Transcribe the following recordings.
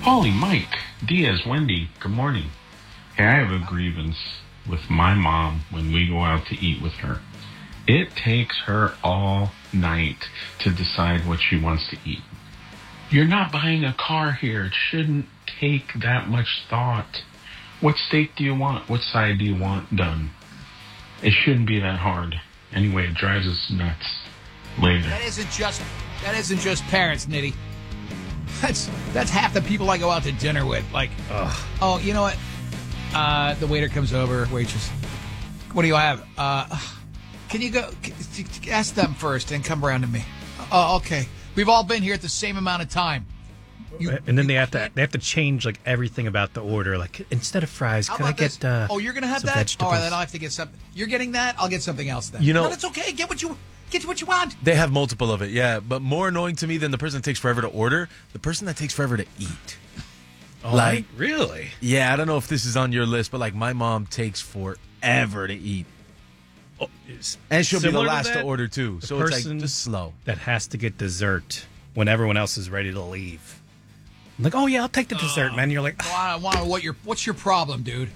Paulie, Mike, Diaz, Wendy, good morning. Hey, I have a grievance with my mom when we go out to eat with her. It takes her all night to decide what she wants to eat. You're not buying a car here. It shouldn't take that much thought. What steak do you want? What side do you want done? It shouldn't be that hard. Anyway, it drives us nuts. Later. That isn't just parents, Nitty. That's half the people I go out to dinner with. Like, oh, you know what? The waiter comes over, waitress. What do you have? Can you go ask them first and come around to me? Oh, okay. We've all been here at the same amount of time. And then they have to change like everything about the order. Like instead of fries, can I get you're gonna have some that? vegetables? Oh, then I'll have to get something. You're getting that? I'll get something else then. No, that's okay. Get what you want. They have multiple of it, yeah. But more annoying to me than the person that takes forever to order, the person that takes forever to eat. Oh, really? Yeah, I don't know if this is on your list, but like my mom takes forever to eat. Oh, and she'll be the similar last to order too. The So it's person like just slow. That has to get dessert when everyone else is ready to leave. I'm like, oh yeah, I'll take the dessert, man. You're like, what's your problem, dude?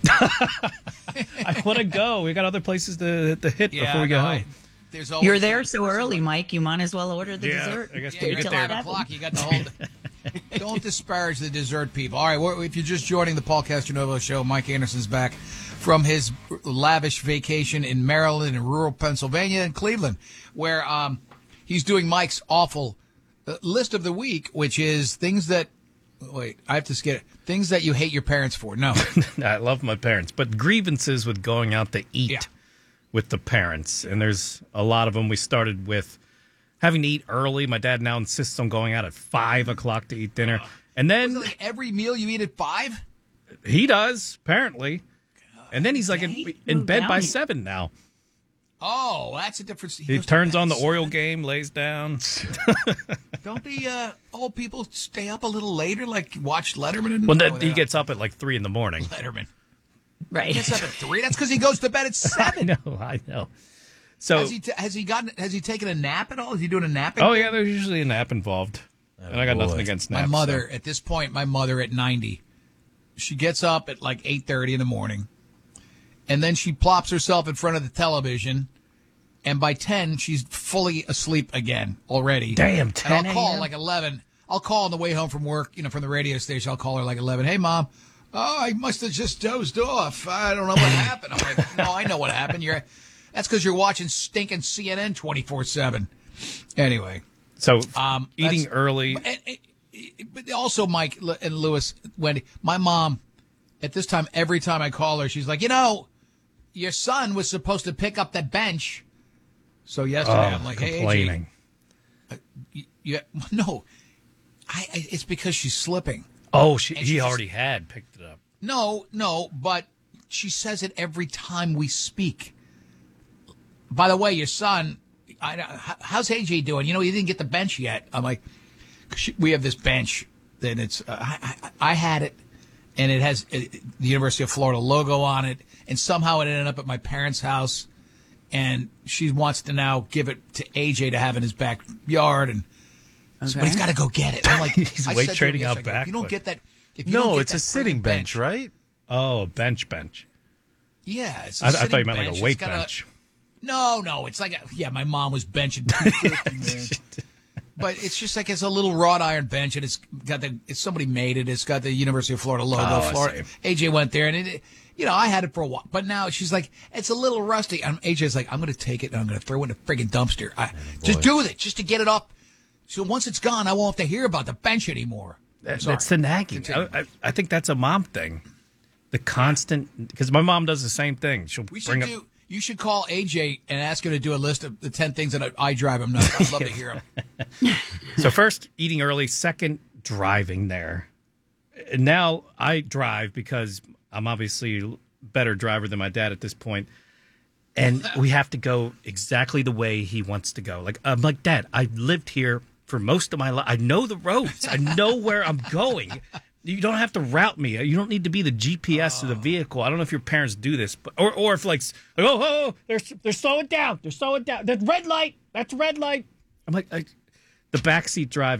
I want to go. We got other places to hit before we go home. You're there so early, Mike. You might as well order the dessert. I guess you get there at 5 o'clock. You got the whole. Don't disparage the dessert people. All right, if you're just joining the Paul Castronovo show, Mike Anderson's back from his lavish vacation in Maryland and rural Pennsylvania and Cleveland, where he's doing Mike's awful list of the week, which is things that. Wait, I have to skip it. Things that you hate your parents for. No. I love my parents, but grievances with going out to eat with the parents. And there's a lot of them. We started with having to eat early. My dad now insists on going out at 5 o'clock to eat dinner. And then like every meal you eat at 5? He does, apparently. And then he's like in bed by 7 now. Oh, that's a difference. He turns on the Oriole game, lays down. Don't the old people stay up a little later, like watch Letterman? He gets up at like 3 in the morning. Letterman. Right. He gets up at 3? That's because he goes to bed at 7. I know. So has he taken a nap at all? Is he doing a napping? Oh, yeah, there's usually a nap involved. And I got nothing against naps. My mother, at this point, at 90, she gets up at like 8:30 in the morning. And then she plops herself in front of the television, and by 10, she's fully asleep again already. Damn, 10 And I'll call like 11. I'll call on the way home from work, from the radio station. I'll call her like 11. Hey, Mom. Oh, I must have just dozed off. I don't know what happened. I'm like, no, I know what happened. That's because you're watching stinking CNN 24/7. Anyway. So eating early. But also, Mike and Lewis, Wendy, my mom, at this time, every time I call her, she's like, your son was supposed to pick up that bench. So yesterday, I'm like, complaining. Hey, no, it's because she's slipping. Oh, he already had picked it up. No, but she says it every time we speak. By the way, your son, how's AJ doing? He didn't get the bench yet. I'm like, we have this bench, and it's, I had it, and it has the University of Florida logo on it, and somehow it ended up at my parents' house, and she wants to now give it to AJ to have in his backyard, and so, but he's got to go get it. I'm like, he's weight trading out back. If you don't get that, it's a sitting bench, right? Oh, a bench. Yeah, it's I thought you meant like a weight bench. No, it's like my mom was benching 250, man. But it's just like it's a little wrought iron bench, and it's somebody made it. It's got the University of Florida logo. Oh, AJ went there, and I had it for a while. But now she's like, it's a little rusty. And AJ's like, I'm going to take it and I'm going to throw it in a friggin' dumpster. Just do with it, just to get it up. So once it's gone, I won't have to hear about the bench anymore. That's the nagging. I think that's a mom thing. The constant, because my mom does the same thing. You should call AJ and ask him to do a list of the 10 things that I drive him nuts. I'd love to hear him. So first, eating early. Second, driving there. Now I drive because I'm obviously a better driver than my dad at this point. And we have to go exactly the way he wants to go. I'm like, Dad, I lived here for most of my life. I know the roads. I know where I'm going. You don't have to route me. You don't need to be the GPS of the vehicle. I don't know if your parents do this, but or if they're slowing down. They're slowing down. That's red light. That's red light. I'm like the backseat driving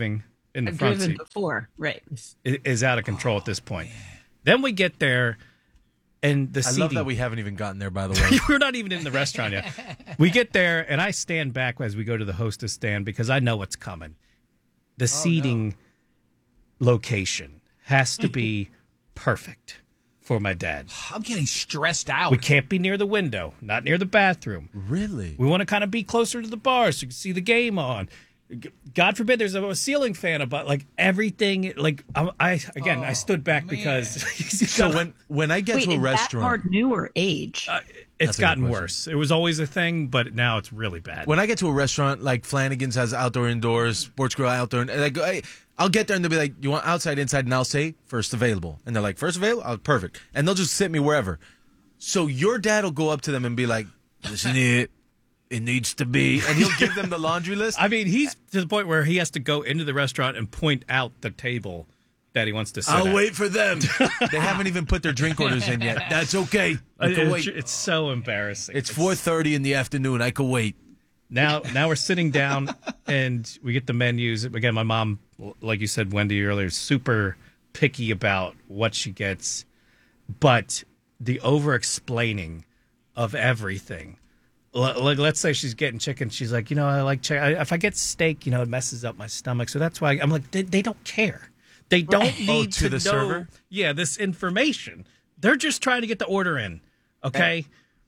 in the I've front driven seat before, right? is out of control at this point. Then we get there, and the I seating. love that we haven't even gotten there, by the way. We're not even in the restaurant yet. We get there, and I stand back as we go to the hostess stand because I know what's coming. The seating location has to be perfect for my dad. I'm getting stressed out. We can't be near the window, not near the bathroom. Really? We want to kind of be closer to the bar so you can see the game on. God forbid there's a ceiling fan about like everything. Like I stood back because So when I get Wait, to a is that restaurant, our newer age? it's That's a good gotten question. worse. It was always a thing, but now it's really bad. when I get to a restaurant like Flanagan's has outdoor, indoors, Sports Grill outdoor, and I go, hey, I'll get there and they'll be like, "You want outside, inside?" And I'll say first available, and they're like, "First available, oh, perfect," and they'll just sit me wherever. So your dad will go up to them and be like, "Listen, it needs to be," and he'll give them the laundry list. I mean, he's to the point where he has to go into the restaurant and point out the table that he wants to sit I'll at. wait for them. They haven't even put their drink orders in yet. That's okay. I can wait. It's so embarrassing. It's 4:30 in the afternoon. I can wait. Now we're sitting down and we get the menus. Again, my mom, like you said, Wendy, earlier, is super picky about what she gets. But the over-explaining of everything. Like, let's say she's getting chicken. She's like, I like chicken. If I get steak, it messes up my stomach. So that's why I'm like, they don't care. They don't need to to the know, server? yeah, this information. They're just trying to get the order in. Okay,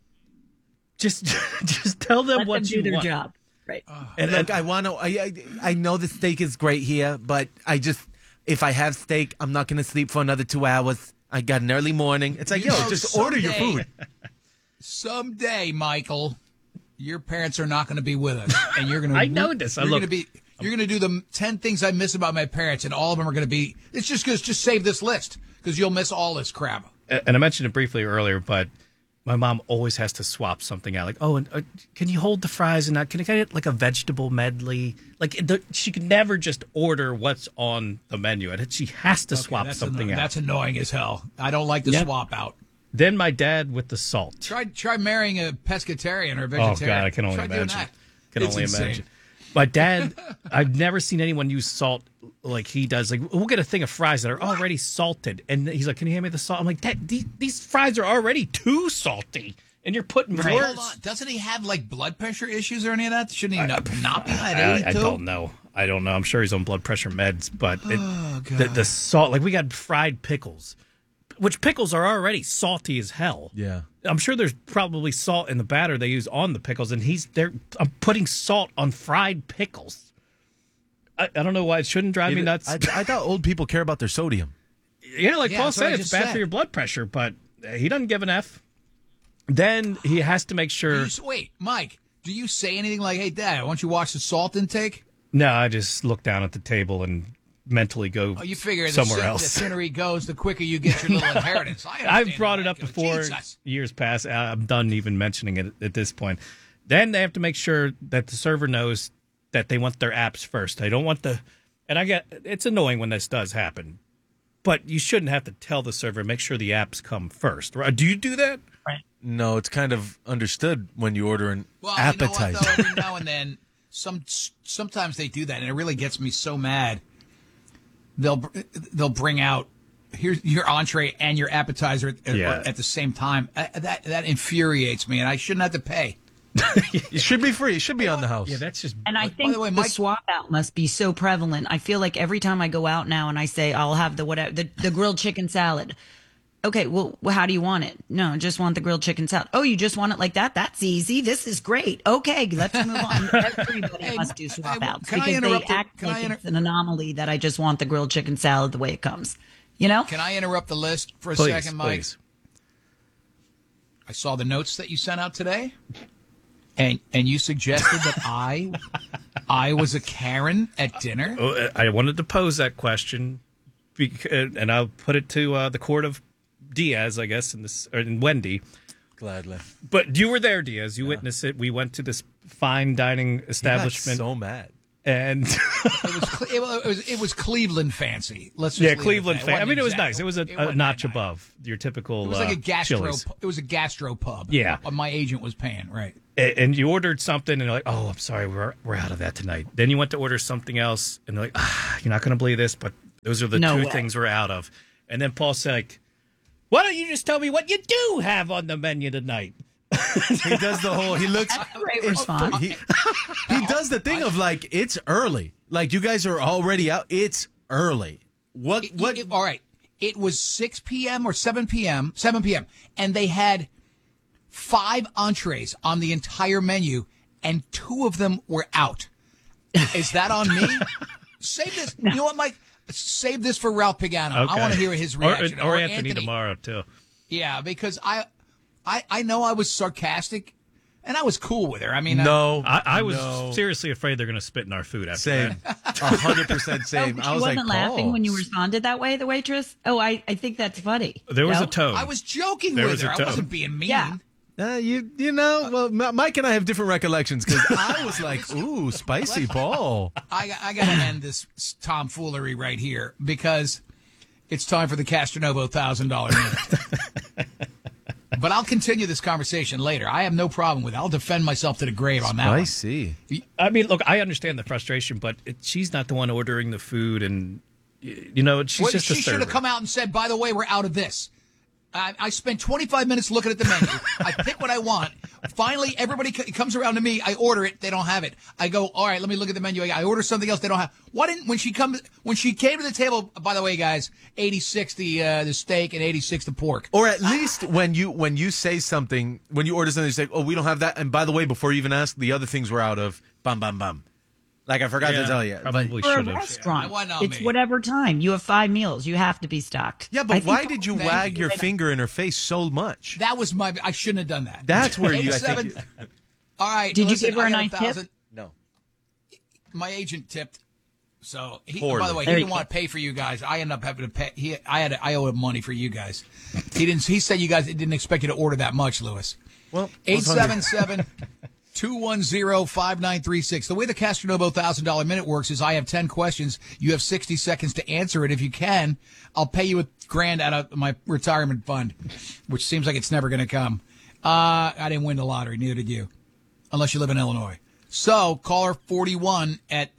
just tell them Let what them you do their want. job, right? And look, I want to. I know the steak is great here, but if I have steak, I'm not going to sleep for another 2 hours. I got an early morning. It's like, just order your food. Someday, Michael, your parents are not going to be with us, and you're going to. I know this. You're going to be. You're going to do the 10 things I miss about my parents, and all of them are going to be. It's just save this list because you'll miss all this crap. And I mentioned it briefly earlier, but my mom always has to swap something out. Like, and can you hold the fries and can I get like a vegetable medley? Like she could never just order what's on the menu. She has to swap something out. That's annoying as hell. I don't like the swap out. Then my dad with the salt. Try marrying a pescatarian or a Oh vegetarian. God, I can only Try doing imagine. that. Can It's only insane. imagine. My dad, I've never seen anyone use salt like he does. Like, we'll get a thing of fries that are already salted, and he's like, "Can you hand me the salt?" I'm like, "Dad, these fries are already too salty, and you're putting more." Hold on. Doesn't he have like blood pressure issues or any of that? Shouldn't he not be at 82? I don't know. I'm sure he's on blood pressure meds, but the salt, like we got fried pickles, which pickles are already salty as hell. Yeah. I'm sure there's probably salt in the batter they use on the pickles, and I'm putting salt on fried pickles. I don't know why it shouldn't drive me nuts. I thought old people care about their sodium. Yeah, like Paul that's what I said, it's just bad said. for your blood pressure, but he doesn't give an F. Then he has to make sure. Wait, Mike, do you say anything like, "Hey, Dad, why don't you watch the salt intake"? No, I just look down at the table and mentally go Oh, you figure somewhere the else. sooner he goes, the quicker you get your little inheritance. I've brought it up before. Jesus. Years past. I'm done even mentioning it at this point. Then they have to make sure that the server knows that they want their apps first. They don't want and I get, it's annoying when this does happen, but you shouldn't have to tell the server, make sure the apps come first. Right? Do you do that? No, it's kind of understood when you order an Well, appetizer. you know what, though? Every now and then, sometimes they do that, and it really gets me so mad. They'll bring out here's your entree and your appetizer at the same time. That infuriates me, and I shouldn't have to pay. It should be free. It should be on the house. Yeah, that's just. And I think the way, the Mike- swap out must be so prevalent. I feel like every time I go out now and I say I'll have the grilled chicken salad. Okay, well, how do you want it? No, just want the grilled chicken salad. Oh, you just want it like that? That's easy. This is great. Okay, let's move on. Everybody must do swap outs can I because they interrupt you? act Can I like inter- it's an anomaly that I just want the grilled chicken salad the way it comes. You know? Can I interrupt the list for a Please, second, Mike? please. I saw the notes that you sent out today, and you suggested that I was a Karen at dinner. I wanted to pose that question, and I'll put it to the court of Diaz, I guess, in Wendy. Gladly. But you were there, Diaz. You witnessed it. We went to this fine dining He got establishment. so mad. And It was Cleveland fancy. Let's just leave it at Cleveland that. fan. I mean, it was Wasn't nice. It was a wasn't notch that nice. above your typical It was like a gastro. Chili's. It was a gastro pub. Yeah. My agent was paying, right? And you ordered something, and you're like, "Oh, I'm sorry, we're out of that tonight." Then you went to order something else, and they're like, "You're not going to believe this, but those are the No two way. things we're out of." And then Paul's like, "Why don't you just tell me what you do have on the menu tonight?" He does the whole. He looks. Great response. He does the thing of like it's early. Like you guys are already out. It's early. What? All right. It was 6 p.m. or 7 p.m. 7 p.m. And they had 5 entrees on the entire menu, and 2 of them were out. Is that on me? Save this. You know what, Mike? Save this for Ralph Pagano. I want to hear his reaction. Or Anthony tomorrow too. Yeah, because I know I was sarcastic, and I was cool with her. I mean, No, I was no. seriously afraid they're going to spit in our food after Same, that. 100% same. She I was wasn't like, laughing Paul. when you responded that way, the waitress. Oh, I think that's funny. There was No? a tone. I was joking There with was a her. I tone. wasn't being mean. Yeah. You know, well, Mike and I have different recollections because I was like, ooh, spicy Paul. I got to end this tomfoolery right here because it's time for the Castronovo $1,000 minute. But I'll continue this conversation later. I have no problem with it. I'll defend myself to the grave on that one. Spicy. I mean, look, I understand the frustration, but she's not the one ordering the food, and you know, she's Well, just a she should server. have come out and said, by the way, we're out of this. I spent 25 minutes looking at the menu. I pick what I want. Finally, everybody comes around to me. I order it. They don't have it. I go, all right, let me look at the menu. I order something else. They don't have. Why didn't when she came to the table? By the way, guys, 86 the steak and 86 the pork. Or at least when you say something, when you order something, you say, oh, we don't have that. And by the way, before you even ask, the other things we're out of. Bum, bum, bum. Like I forgot to tell you. Probably For a should have. restaurant, Yeah, why not it's me? whatever time. You have 5 meals. You have to be stocked. Yeah, I but think why did you Thank wag you. your finger in her face so much? That was my. I shouldn't have done that. That's where you, I 87 think. All right. Did you listen, give her I a got nice tip? 1,000. No. My agent tipped. So he, Poorly. by the way, he There didn't you want to pay for you guys. I ended up having to pay. I owe him money for you guys. He didn't. He said you guys didn't expect you to order that much, Lewis. Well, I was hungry. 877-210-5936. The way the Castronovo $1,000 minute works is I have 10 questions. You have 60 seconds to answer it. If you can, I'll pay you $1,000 out of my retirement fund, which seems like it's never going to come. I didn't win the lottery. Neither did you, unless you live in Illinois. So caller 41 at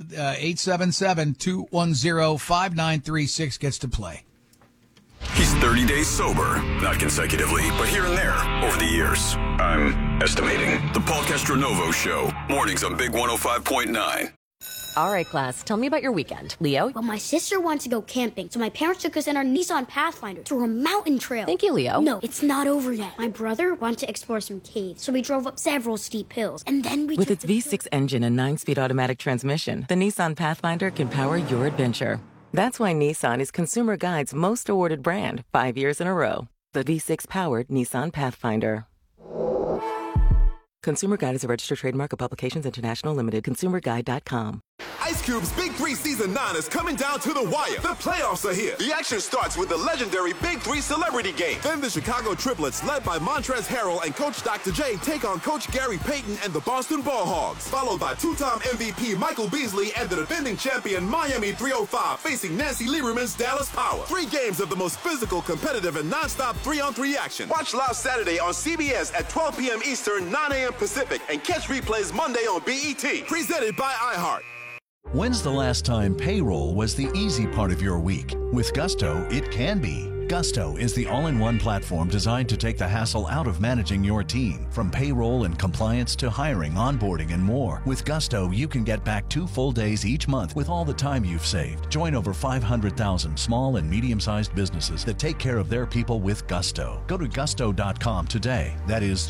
877-210-5936 gets to play. He's 30 days sober, not consecutively, but here and there over the years. I'm estimating. The Paul Castronovo Show, mornings on Big 105.9. All right, class, tell me about your weekend. Leo? Well, my sister wanted to go camping, so my parents took us in our Nissan Pathfinder to a mountain trail. Thank you, Leo. No, it's not over yet. My brother wanted to explore some caves, so we drove up several steep hills, and then we With took its the V6 engine and 9-speed automatic transmission, the Nissan Pathfinder can power your adventure. That's why Nissan is Consumer Guide's most awarded brand 5 years in a row. The V6-powered Nissan Pathfinder. Consumer Guide is a registered trademark of Publications International Limited. ConsumerGuide.com. Ice Cube's Big 3 Season 9 is coming down to the wire. The playoffs are here. The action starts with the legendary Big 3 Celebrity Game. Then the Chicago Triplets, led by Montrezl Harrell and Coach Dr. J, take on Coach Gary Payton and the Boston Ball Hogs. Followed by two-time MVP Michael Beasley and the defending champion Miami 305 facing Nancy Lieberman's Dallas Power. 3 games of the most physical, competitive, and non-stop 3-on-3 action. Watch live Saturday on CBS at 12 p.m. Eastern, 9 a.m. Pacific, and catch replays Monday on BET. Presented by iHeart. When's the last time payroll was the easy part of your week? With Gusto, it can be. Gusto is the all-in-one platform designed to take the hassle out of managing your team. From payroll and compliance to hiring, onboarding, and more. With Gusto, you can get back 2 full days each month with all the time you've saved. Join over 500,000 small and medium-sized businesses that take care of their people with Gusto. Go to gusto.com today. That is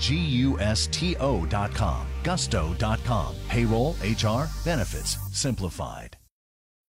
Gusto.com. Gusto.com. Payroll, HR, benefits, simplified.